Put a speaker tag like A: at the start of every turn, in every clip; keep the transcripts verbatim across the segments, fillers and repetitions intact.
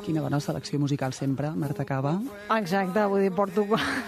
A: Quina bona selecció musical sempre, Marta Cava.
B: Exacte, vull dir, porto,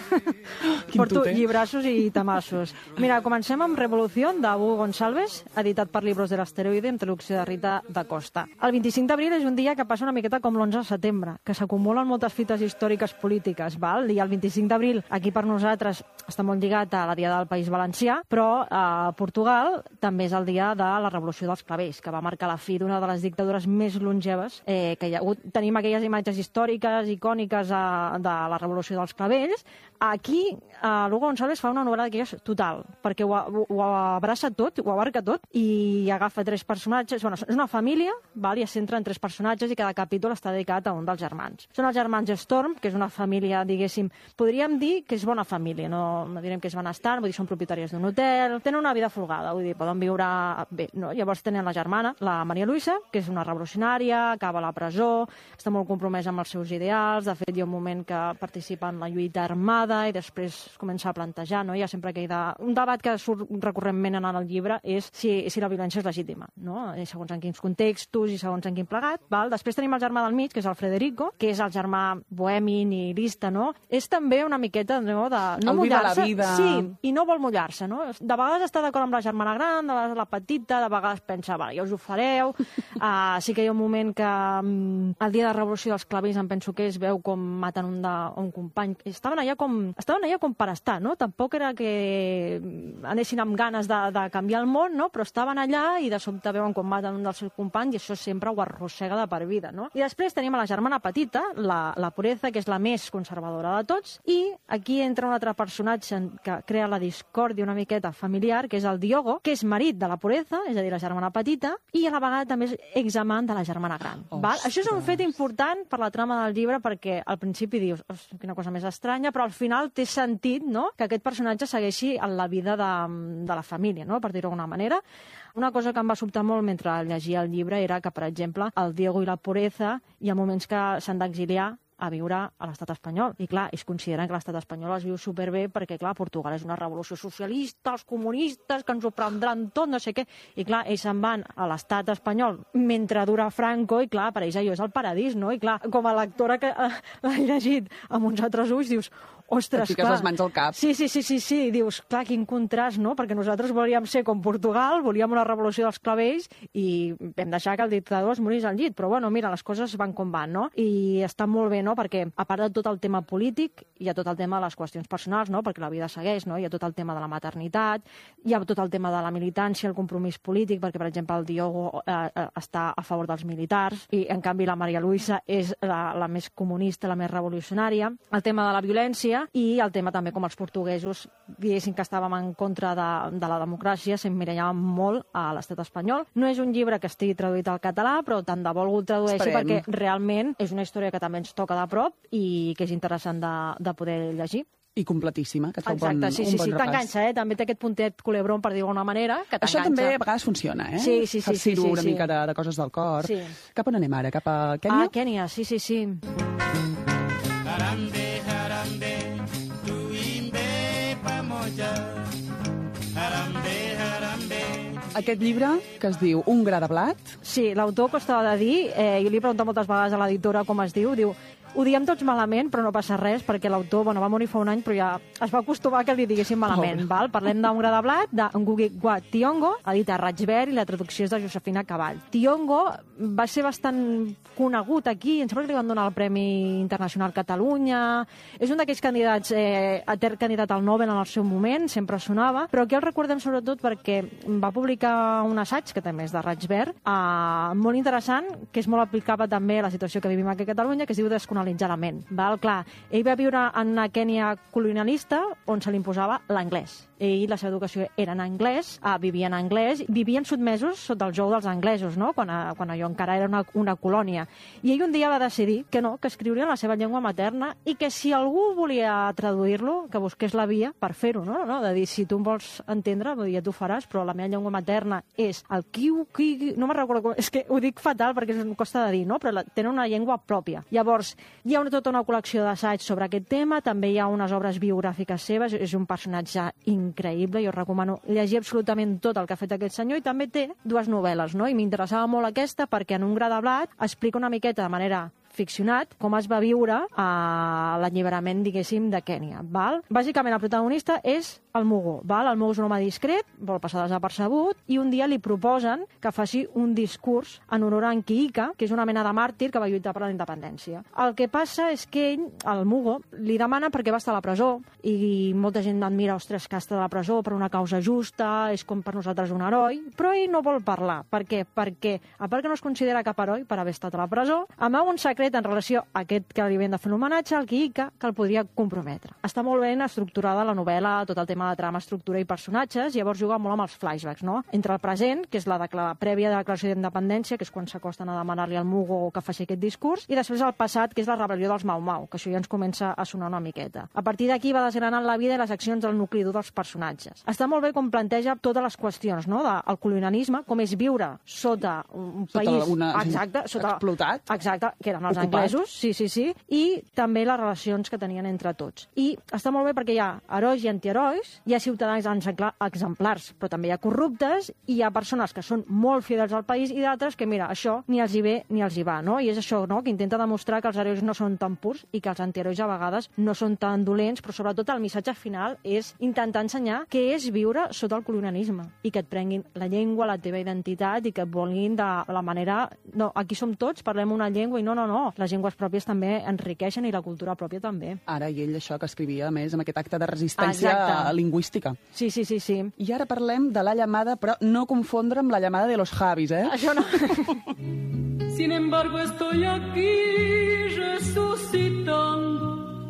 A: Quin
B: porto
A: tute.
B: llibrassos i tamassos. Mira, comencem amb Revolució, de Hugo Gonçalves, editat per Libros de l'Asteroide, amb traducció de Rita da Costa. El vint-i-cinc d'abril és un dia que passa una miqueta com l'onze de setembre, que s'acumulen moltes fites històriques polítiques, val? I el vint-i-cinc d'abril, aquí per nosaltres, està molt lligat a la Diada del País Valencià, però a Portugal també és el dia de la Revolució dels Clavells, que va marcar la fi d'una de les dictadures més longeves eh, que hi ha hagut. Tenim aquelles imatges històriques, icòniques a, de la Revolució dels Clavells. Aquí, eh, Hugo Gonçalves fa una novel·la d'aquelles total, perquè ho, ho, ho abraça tot, ho abarca tot, i agafa tres personatges. Bueno, és una família, val? I es centra en tres personatges, i cada capítol està dedicat a un dels germans. Són els germans Storm, que és una família, diguéssim, podríem dir que és bona família, no, no direm que és benestant, vull dir, són propietaris d'un hotel, tenen una vida folgada, vull dir, poden viure bé, no? Llavors tenen la germana, la Maria Luisa, que és una revolucionària, acaba a la presó, està molt compromesa amb els seus ideals. De fet, hi ha un moment que participa en la lluita armada i després es comença a plantejar, no? Hi ha sempre aquell de... Un debat que surt recurrentment en el llibre és si, si la violència és legítima, no? I segons en quins contextos i segons en quin plegat, val? Després tenim el germà del mig, que és el Federico, que és el germà bohemi, nihilista, no? És també una miqueta, no?, de no
A: el viva la
B: mullar-se.
A: vida.
B: Sí, i no vol mullar-se, no? De vegades està d'acord amb la germana gran, de vegades la petita, de vegades pensa, va, ja us ho fareu. Uh, sí que hi ha un moment que um, el dia de la Revolució dels Clavells em penso que es veu com maten un, de, un company. Estaven allà com, estaven allà com per estar, no? Tampoc era que anessin amb ganes de, de canviar el món, no? Però estaven allà i de sobte veuen com maten un dels seus companys i això sempre ho arrossega de per vida, no? I després tenim a la germana petita, la, la Pureza, que és la més conservadora de tots, i aquí entra un altre personatge que crea la discòrdia una miqueta familiar, que és el Diogo, que és marit de la Pureza, és a dir, la germana petita, i a la vegada també és examant de la germana gran. Val? Això és un fet important per la trama del llibre, perquè al principi dius, quina cosa més estranya, però al final té sentit, no?, que aquest personatge segueixi en la vida de, de la família, no?, per dir-ho d'alguna manera. Una cosa que em va sobtar molt mentre llegia el llibre era que, per exemple, el Diego i la Pureza hi ha moments que s'han d'exiliar a viure a l'estat espanyol. I clar, ells consideren que l'estat espanyol es viu superbé perquè, clar, Portugal és una revolució socialista, els comunistes que ens ho prendran tot, no sé què. I clar, ells se'n van a l'estat espanyol mentre dura Franco i clar, per ells allò és el paradís, no? I clar, com a lectora que eh, l'ha llegit amb uns altres ulls, dius, ostres,
A: et fiques
B: clar.
A: les mans al cap.
B: Sí, sí, sí, sí, sí, dius, clar, quin contrast, no? Perquè nosaltres volíem ser com Portugal, volíem una revolució dels clavells i vam deixar que el dictador es morís al llit. Però bueno, mira, les coses van com van, no? I està molt bé, no? Perquè a part de tot el tema polític, hi ha tot el tema de les qüestions personals, no? Perquè la vida segueix, no? Hi ha tot el tema de la maternitat, hi ha tot el tema de la militància, el compromís polític, perquè, per exemple, el Diogo eh, eh, està a favor dels militars i, en canvi, la Maria Luisa és la, la més comunista, la més revolucionària. El tema de la violència i el tema també com els portuguesos, diguéssim que estàvem en contra de, de la democràcia, s'emmirallàvem molt a l'estat espanyol. No és un llibre que estigui traduït al català, però tant de bo algú el tradueixi. Esperem. Perquè realment és una història que també ens toca de prop i que és interessant de, de poder llegir.
A: I completíssima, que et fa un bon,
B: Exacte, sí, sí,
A: un bon
B: sí,
A: repàs.
B: t'enganxa, eh? També té aquest puntet culebron, per dir-ho d'alguna manera, que t'enganxa.
A: Això també a vegades funciona, eh?
B: Sí, sí, sí.
A: Farcir-ho
B: sí, sí,
A: una
B: sí.
A: mica de, de coses del cor.
B: Sí.
A: Cap on anem ara? Cap a Kènia?
B: Ah, Kènia, sí, sí, sí.
C: Harambe, harambe, tuimbe pamoja. Harambe, harambe.
A: Aquest llibre, que es diu Un gra de blat,
B: Sí, l'autor costa de dir, eh, jo li he preguntat moltes vegades a l'editora com es diu, diu, ho diem tots malament, però no passa res, perquè l'autor, bueno, va morir fa un any, però ja es va acostumar que li diguéssim malament,
A: Pobre.
B: val? Parlem d'un gra de blat, de Ngugi wa Thiong'o, edita a Raig Verd, i la traducció és de Josefina Cavall. Thiong'o va ser bastant conegut aquí, em sembla que li van donar el Premi Internacional Catalunya, és un d'aquells candidats, eh, etern candidat al Nobel en el seu moment, sempre sonava, però aquí el recordem sobretot perquè va publicar un assaig, que també és de Raig Verd, eh, molt interessant, que és molt aplicable també a la situació que vivim aquí a Catalunya, que es diu Descolonitzar la ment. Val? Clar, ell va viure en una Kènia colonialista on se li imposava l'anglès. Ell, la seva educació era en anglès, ah, vivia en anglès, vivien sotmesos sota el jou dels anglesos, no? quan, a, quan allò encara era una, una colònia. I ell un dia va decidir que no, que escriuria en la seva llengua materna i que si algú volia traduir-lo, que busqués la via per fer-ho, no? no? De dir, si tu em vols entendre, ja t'ho faràs, però la meva llengua materna és el kiu, kiu, no me'n recordo com... És que ho dic fatal perquè em costa de dir, no? Però la, tenen una llengua pròpia. Llavors, hi ha una, tota una col·lecció d'assaigs sobre aquest tema, també hi ha unes obres biogràfiques seves, és un personatge increïble, jo recomano llegir absolutament tot el que ha fet aquest senyor, i també té dues novel·les, no? I m'interessava molt aquesta perquè en Un gra de blat explica una miqueta de manera ficcionat com es va viure a l'alliberament, diguéssim, de Kènia. Val? Bàsicament, el protagonista és el Mugo. Val? El Mugo és un home discret, vol passar desapercebut, i un dia li proposen que faci un discurs en honor a Nkiika, que és una mena de màrtir que va lluitar per la independència. El que passa és que ell, el Mugo, li demana perquè va estar a la presó, i molta gent admira, ostres, que està a la presó per una causa justa, és com per nosaltres un heroi, però ell no vol parlar. Per què? Perquè, a part que no es considera cap heroi per haver estat a la presó, amau un secret en relació a aquest que li havien de fer l'homenatge, el Nkiika, que el podria comprometre. Està molt ben estructurada la novel·la, tot el tema de trama, estructura i personatges, llavors juga molt amb els flashbacks, no? Entre el present, que és la, la prèvia de la declaració d'independència, que és quan s'acosten a demanar-li al Mugo que faci aquest discurs, i després el passat, que és la rebel·lió dels Mau Mau, que això ja ens comença a sonar una miqueta. A partir d'aquí va desgranant la vida i les accions del nucli dur dels personatges. Està molt bé com planteja totes les qüestions, no? Del colonialisme, com és viure sota un
A: sota
B: país...
A: Una,
B: exacte, sota,
A: explotat.
B: Exacte, que eren els
A: ocupat.
B: anglesos, sí, sí, sí, i també les relacions que tenien entre tots. I està molt bé perquè hi ha herois i antiherois, hi ha ciutadans exemplars, però també hi ha corruptes, i hi ha persones que són molt fidels al país i d'altres que, mira, això ni els hi ve ni els hi va, no? I és això, no?, que intenta demostrar que els herois no són tan purs i que els antiherois a vegades no són tan dolents, però sobretot el missatge final és intentar ensenyar què és viure sota el colonialisme i que et prenguin la llengua, la teva identitat i que et vulguin de la manera... No, aquí som tots, parlem una llengua i no, no, no. Les llengües pròpies també enriqueixen i la cultura pròpia també.
A: Ara, i ell això que escrivia, a més, amb aquest acte de resistència
B: Exacte.
A: lingüística.
B: Sí, sí, sí, sí.
A: I ara parlem de la llamada, però no confondre amb la llamada de los Javis, eh?
B: Això no.
D: Sin embargo, estoy aquí resucitando.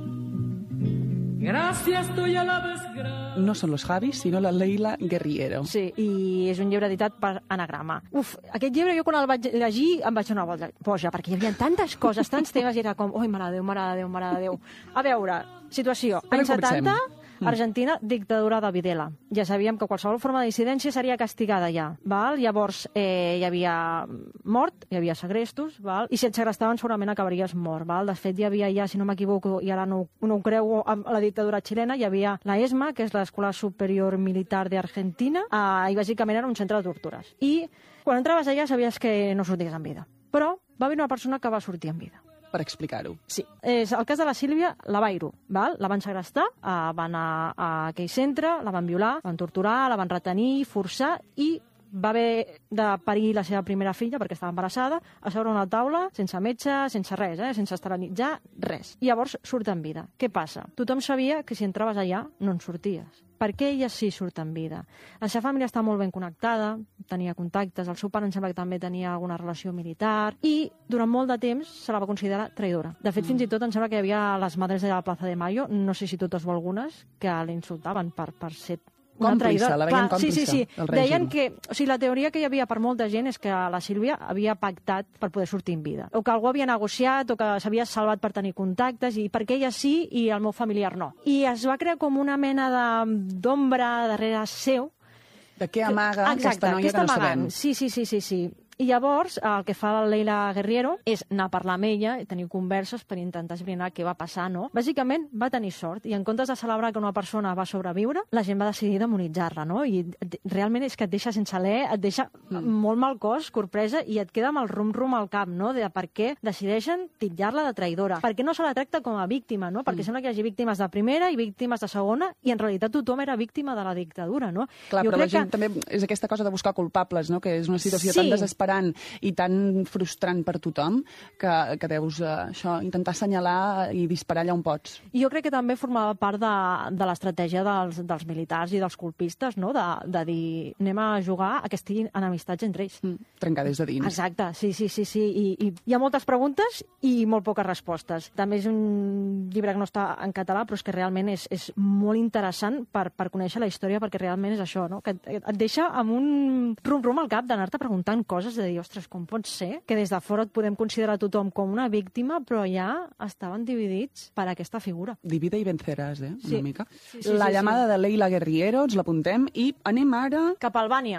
D: Gracias, estoy a la desgracia.
A: No són los Javis, sinó la Leila Guerriero.
B: Sí, i és un llibre editat per Anagrama. Uf, aquest llibre jo quan el vaig llegir em vaig donar una boja, perquè hi havia tantes coses, tants temes, i era com, oi, mare de Déu, mare de Déu, mare de Déu. A veure, situació, anys setanta... Argentina, dictadura de Videla. Ja sabíem que qualsevol forma de dissidència seria castigada ja. Val? Llavors eh, hi havia mort, hi havia segrestos, val? I si et segrestaven segurament acabaries mort. Val? De fet, hi havia ja, si no m'equivoco, i ara no, no ho creu amb la dictadura xilena, hi havia la ESMA, que és l'Escola Superior Militar d'Argentina, eh, i bàsicament era un centre de tortures. I quan entraves allà sabies que no sorties en vida. Però va haver una persona que va sortir en vida.
A: Per explicar-ho.
B: Sí. És el cas de la Sílvia Lavairo, val? La van segrestar, eh, van anar a aquell centre, la van violar, la van torturar, la van retenir, forçar, i va haver de parir la seva primera filla perquè estava embarassada, a seure a una taula, sense metge, sense res, eh? sense esterilitzar, res. I llavors surt en vida. Què passa? Tothom sabia que si entraves allà no en sorties. Per què ella sí surt en vida? La seva família està molt ben connectada, tenia contactes, el seu pare em sembla que també tenia alguna relació militar, i durant molt de temps se la va considerar traïdora. De fet, mm. fins i tot em sembla que hi havia les madres de la Plaza de Mayo, no sé si totes o algunes, que l'insultaven per, per ser una
A: còmplice,
B: traïdora.
A: la veien còmplice,
B: sí, sí, sí.
A: el règim.
B: Deien que, o sigui, la teoria que hi havia per molta gent és que la Sílvia havia pactat per poder sortir en vida. O que algú havia negociat, o que s'havia salvat per tenir contactes, i perquè ella sí i el meu familiar no. I es va crear com una mena d'ombra darrere seu.
A: De què amaga
B: Exacte,
A: aquesta noia que no sabem.
B: Sí, sí, sí, sí, sí. I llavors el que fa la Leila Guerriero és anar a parlar amb ella i tenir converses per intentar esbrinar què va passar, no? Bàsicament va tenir sort, i en comptes de celebrar que una persona va sobreviure, la gent va decidir demonitzar-la, no? I realment és que et deixa sense alè, et deixa mm. molt mal cos, corpresa, i et queda amb el rum-rum al cap, no? De per què decideixen titllar-la de traïdora. Per què no se la tracta com a víctima, no? Perquè mm. sembla que hi hagi víctimes de primera i víctimes de segona, i en realitat tothom era víctima de la dictadura, no?
A: Clar,
B: jo
A: però la gent
B: que...
A: també és aquesta cosa de buscar culpables, no? Que és una situació
B: sí.
A: tan desesperant i tan frustrant per tothom que, que deus uh, això, intentar assenyalar i disparar allà on pots.
B: I jo crec que també formava part de, de l'estratègia dels, dels militars i dels colpistes, no? De, de dir, anem a jugar a que estiguin enemistats entre ells.
A: Mm, trencar des de dins.
B: Exacte, sí, sí, sí. sí. I, i hi ha moltes preguntes i molt poques respostes. També és un llibre que no està en català, però és que realment és, és molt interessant per, per conèixer la història, perquè realment és això, no? Que et, et deixa amb un rum-rum al cap d'anar-te preguntant coses, de dir, ostres, com pot ser que des de fora et podem considerar tothom com una víctima, però ja estaven dividits per aquesta figura.
A: Divide i venceràs, eh?
B: Sí.
A: Una mica.
B: Sí, sí,
A: la
B: sí,
A: llamada
B: sí.
A: de Leila Guerriero, ens l'apuntem, i anem ara...
B: Cap a Albània.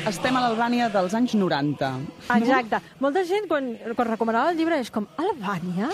A: Estem a l'Albània dels anys noranta.
B: Exacte. Molta gent, quan, quan recomanava el llibre, és com, Albània?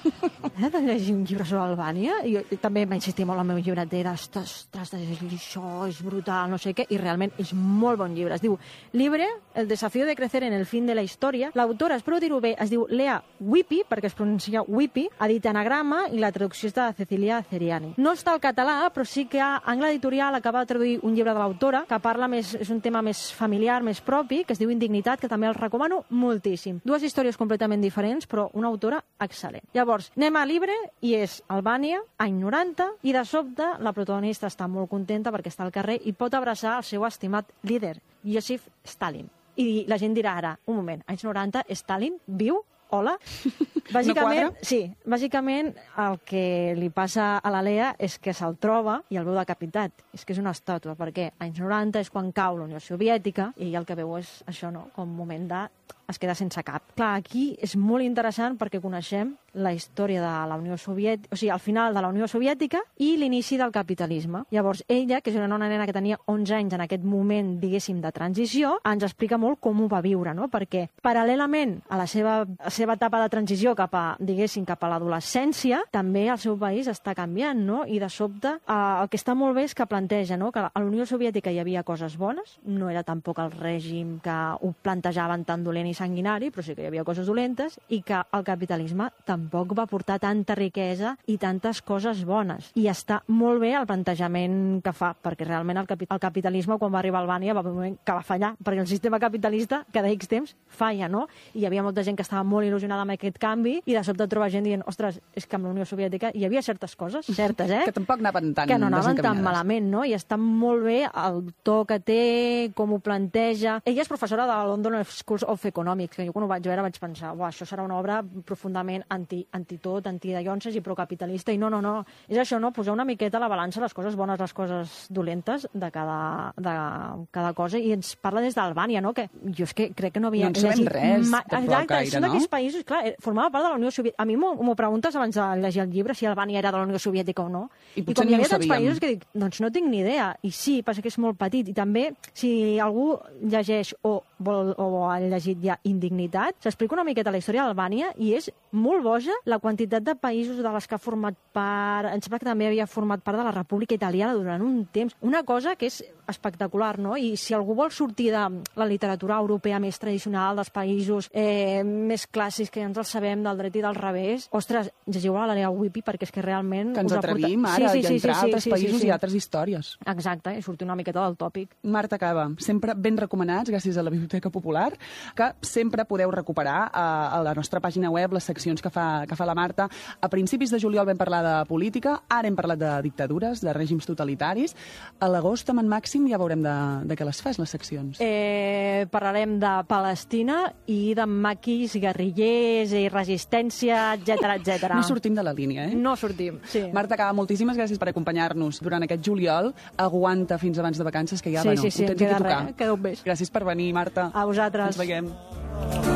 B: He de llegir un llibre sobre Albània? I jo també m'ha insistit molt la meva llibretera, ostres, de llegir això, és brutal, no sé què, i realment és molt bon llibre. Es diu Libre, el desafío de crecer en el fin de la història. L'autora, espero dir-ho bé, es diu Lea Whippy, perquè es pronuncia Whippy, ha dit anagrama, i la traducció és de Cecilia Ceriani. No està al català, però sí que Angle Editorial acaba de traduir un llibre de l'autora que parla més, és un tema més familiar, més propi, que es diu Indignitat, que també el recomano moltíssim. Dues històries completament diferents, però una autora excel·lent. Llavors, anem a Libre, i és Albània, any noranta, i de sobte la protagonista està molt contenta perquè està al carrer i pot abraçar el seu estimat líder, Josif Stalin. I la gent dirà ara, un moment, anys noranta, Stalin viu? Hola? Bàsicament,
A: no
B: sí, bàsicament el que li passa a la Lea és que se'l troba i el veu decapitat. És que és una estàtua, perquè anys noranta és quan cau la Unió Soviètica i el que veu és això, no? Com un moment de... es queda sense cap. Clar, aquí és molt interessant perquè coneixem la història de la Unió Soviètica, o sigui, el final de la Unió Soviètica i l'inici del capitalisme. Llavors, ella, que és una nena que tenia onze anys en aquest moment, diguéssim, de transició, ens explica molt com ho va viure, no? Perquè, paral·lelament a la seva, a la seva etapa de transició cap a, diguéssim, cap a l'adolescència, també el seu país està canviant, no? I de sobte, eh, el que està molt bé és que planteja, no?, que a la Unió Soviètica hi havia coses bones, no era tampoc el règim que ho plantejaven tan dolent i sanguinari, però sí que hi havia coses dolentes, i que el capitalisme tampoc va portar tanta riquesa i tantes coses bones. I està molt bé el plantejament que fa, perquè realment el, capi el capitalisme, quan va arribar a Albània, va haver un moment que va fallar, perquè el sistema capitalista cada X temps falla, no? I hi havia molta gent que estava molt il·lusionada amb aquest canvi, i de sobte troba gent dient, ostres, és que amb la Unió Soviètica hi havia certes coses, certes, eh?
A: Que tampoc anaven tan
B: que no anaven tan malament, no? I està molt bé el to que té, com ho planteja. Ella és professora de la London School of Economics, que jo quan ho vaig veure vaig pensar, uah, això serà una obra profundament anti, anti-tot, anti-dallonses i procapitalista, i no, no, no, és això, no? Posar una miqueta a la balança les coses bones, les coses dolentes de cada, de cada cosa, i ens parla des d'Albània, no? Que jo és que crec que no havia...
A: No en sabem res,
B: ma...
A: tampoc gaire,
B: són
A: no?
B: d'aquells països, clar, formava part de la Unió Soviètica. A mi m'ho preguntes abans de llegir el llibre si Albània era de la Unió Soviètica o no.
A: I,
B: I com hi havia tants països que dic, doncs no tinc ni idea. I sí, passa que és molt petit. I també, si algú llegeix o, vol, o ha llegit ja Indignitat, s'explica una miqueta la història d'Albània i és molt boja la quantitat de països de les que ha format part. Em sembla que també havia format part de la República Italiana durant un temps. Una cosa que és espectacular, no? I si algú vol sortir de la literatura europea més tradicional, dels països eh, més clàssics que ja ens els sabem, del dret i del revés, ostres, llegiu a la Lea Whippy perquè és que realment...
A: Que ens
B: us
A: atrevim
B: aporta...
A: ara
B: sí, sí,
A: i entrar
B: sí,
A: a altres
B: sí,
A: països
B: sí, sí.
A: i altres històries.
B: Exacte, i sortir una miqueta del tòpic.
A: Marta Cava, sempre ben recomanats gràcies a la Biblioteca Popular, que sempre podeu recuperar a, a la nostra pàgina web les seccions que fa, que fa la Marta. A principis de juliol vam parlar de política, ara hem parlat de dictadures, de règims totalitaris. A l'agost, amb en Màxim, ja veurem de, de què les fas, les seccions.
B: Eh, parlarem de Palestina i de maquis, guerrillers i resistència, etcètera, etcètera.
A: No sortim de la línia, eh?
B: No sortim, sí.
A: Marta Cava, moltíssimes gràcies per acompanyar-nos durant aquest juliol. Aguanta fins abans de vacances, que ja,
B: sí,
A: bueno,
B: sí, sí,
A: ho tens aquí a tocar.
B: Res, queda un mes.
A: Gràcies per venir, Marta.
B: A vosaltres.
A: Ens veiem.